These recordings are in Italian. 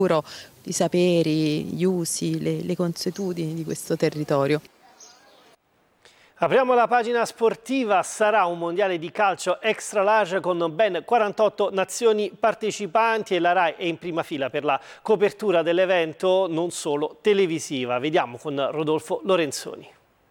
i saperi, gli usi, le consuetudini di questo territorio. Apriamo la pagina sportiva, sarà un mondiale di calcio extra large con ben 48 nazioni partecipanti e la Rai è in prima fila per la copertura dell'evento, non solo televisiva. Vediamo con Rodolfo Lorenzoni.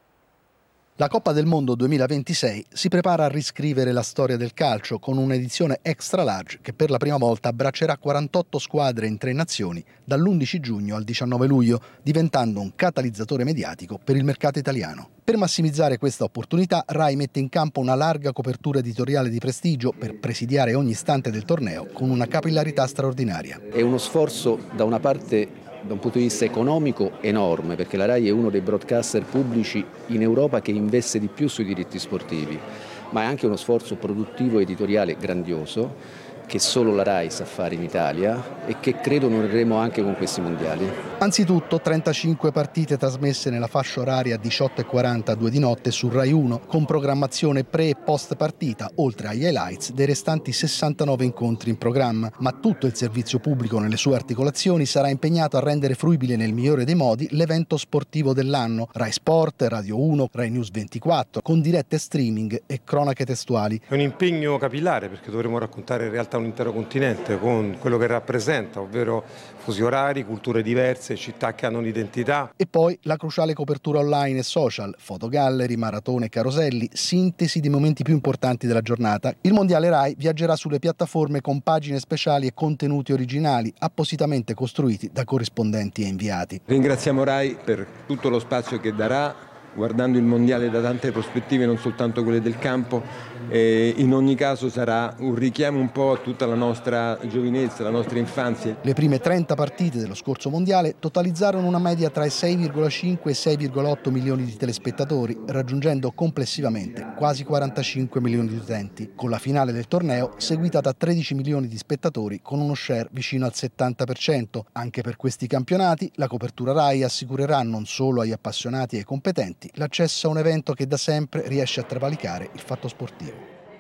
La Coppa del Mondo 2026 si prepara a riscrivere la storia del calcio con un'edizione extra large che per la prima volta abbraccerà 48 squadre in 3 nazioni dall'11 giugno al 19 luglio, diventando un catalizzatore mediatico per il mercato italiano. Per massimizzare questa opportunità, Rai mette in campo una larga copertura editoriale di prestigio per presidiare ogni istante del torneo con una capillarità straordinaria. È uno sforzo da una parte da un punto di vista economico enorme, perché la Rai è uno dei broadcaster pubblici in Europa che investe di più sui diritti sportivi, ma è anche uno sforzo produttivo e editoriale grandioso che solo la Rai sa fare in Italia e che credo onoreremo anche con questi mondiali. Anzitutto 35 partite trasmesse nella fascia oraria 18:40 2 di notte su Rai 1 con programmazione pre e post partita, oltre agli highlights dei restanti 69 incontri in programma, ma tutto il servizio pubblico nelle sue articolazioni sarà impegnato a rendere fruibile nel migliore dei modi l'evento sportivo dell'anno. Rai Sport, Radio 1, Rai News 24, con dirette streaming e cronache testuali. È un impegno capillare perché dovremo raccontare in realtà un intero continente con quello che rappresenta, ovvero fusi orari, culture diverse, città che hanno un'identità. E poi la cruciale copertura online e social, fotogallery, maratone e caroselli, sintesi dei momenti più importanti della giornata. Il Mondiale Rai viaggerà sulle piattaforme con pagine speciali e contenuti originali appositamente costruiti da corrispondenti e inviati. Ringraziamo Rai per tutto lo spazio che darà, guardando il mondiale da tante prospettive, non soltanto quelle del campo. In ogni caso sarà un richiamo un po' a tutta la nostra giovinezza, la nostra infanzia. Le prime 30 partite dello scorso mondiale totalizzarono una media tra i 6,5 e 6,8 milioni di telespettatori, raggiungendo complessivamente quasi 45 milioni di utenti, con la finale del torneo seguita da 13 milioni di spettatori con uno share vicino al 70%. Anche per questi campionati la copertura Rai assicurerà non solo agli appassionati e ai competenti l'accesso a un evento che da sempre riesce a travalicare il fatto sportivo.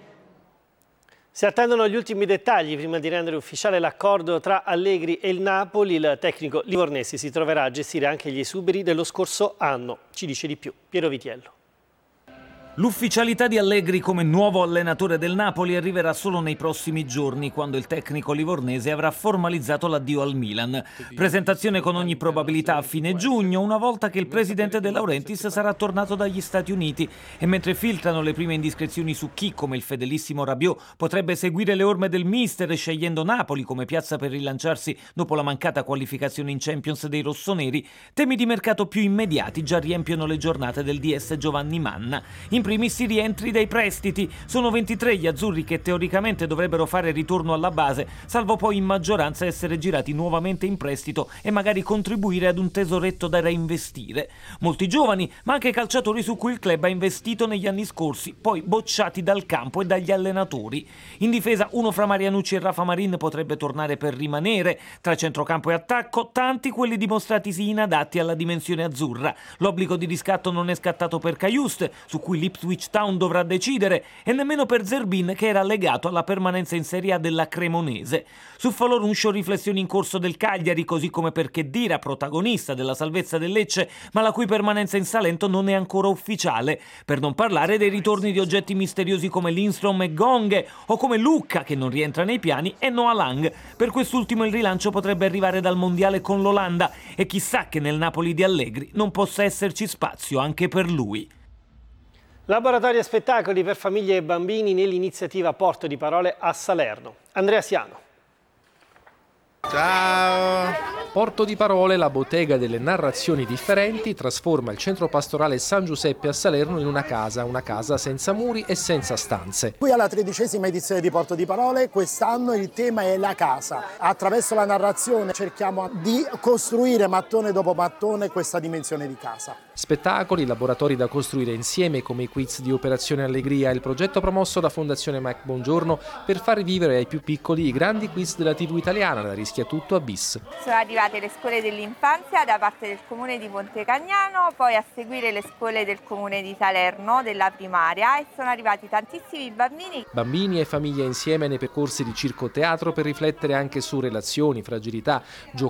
Si attendono gli ultimi dettagli prima di rendere ufficiale l'accordo tra Allegri e il Napoli. Il tecnico livornese si troverà a gestire anche gli esuberi dello scorso anno. Ci dice di più Piero Vitiello. L'ufficialità di Allegri come nuovo allenatore del Napoli arriverà solo nei prossimi giorni, quando il tecnico livornese avrà formalizzato l'addio al Milan. Presentazione con ogni probabilità a fine giugno, una volta che il presidente De Laurentiis sarà tornato dagli Stati Uniti. E mentre filtrano le prime indiscrezioni su chi, come il fedelissimo Rabiot, potrebbe seguire le orme del mister scegliendo Napoli come piazza per rilanciarsi dopo la mancata qualificazione in Champions dei rossoneri, temi di mercato più immediati già riempiono le giornate del DS Giovanni Manna. In primis i rientri dai prestiti. Sono 23 gli azzurri che teoricamente dovrebbero fare ritorno alla base, salvo poi in maggioranza essere girati nuovamente in prestito e magari contribuire ad un tesoretto da reinvestire. Molti giovani, ma anche calciatori su cui il club ha investito negli anni scorsi, poi bocciati dal campo e dagli allenatori. In difesa uno fra Marianucci e Rafa Marin potrebbe tornare per rimanere. Tra centrocampo e attacco tanti quelli dimostratisi inadatti alla dimensione azzurra. L'obbligo di riscatto non è scattato per Cajuste, su cui Ipswich Town dovrà decidere, e nemmeno per Zerbin, che era legato alla permanenza in Serie A della Cremonese. Su Folorunscio riflessioni in corso del Cagliari, così come per Khedira, protagonista della salvezza del Lecce, ma la cui permanenza in Salento non è ancora ufficiale. Per non parlare dei ritorni di oggetti misteriosi come Lindstrom e Gonghe, o come Lucca, che non rientra nei piani, e Noah Lang. Per quest'ultimo il rilancio potrebbe arrivare dal mondiale con l'Olanda, e chissà che nel Napoli di Allegri non possa esserci spazio anche per lui. Laboratorio e spettacoli per famiglie e bambini nell'iniziativa Porto di Parole a Salerno. Andrea Siano. Ciao! Porto di Parole, la bottega delle narrazioni differenti, trasforma il centro pastorale San Giuseppe a Salerno in una casa senza muri e senza stanze. Qui alla 13ª edizione di Porto di Parole, quest'anno il tema è la casa. Attraverso la narrazione cerchiamo di costruire mattone dopo mattone questa dimensione di casa. Spettacoli, laboratori da costruire insieme come i quiz di Operazione Allegria, il progetto promosso da Fondazione Mike Bongiorno per far vivere ai più piccoli i grandi quiz della TV italiana, da Rischiatutto a Bis. Sono arrivate le scuole dell'infanzia da parte del comune di Pontecagnano, poi a seguire le scuole del comune di Salerno della primaria, e sono arrivati tantissimi bambini. Bambini e famiglie insieme nei percorsi di circo-teatro per riflettere anche su relazioni, fragilità, gioco